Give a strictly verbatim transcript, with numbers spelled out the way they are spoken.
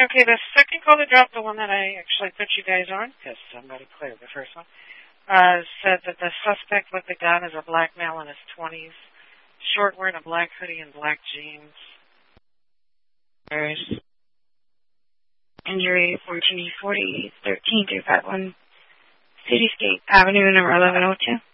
Okay, the second call to drop, the one that I actually put you guys on, because somebody cleared the first one, uh, said that the suspect with the gun is a black male in his twenties, short, wearing a black hoodie and black jeans. There's injury fourteen forty, thirteen two five one, Cityscape Avenue, number eleven oh two.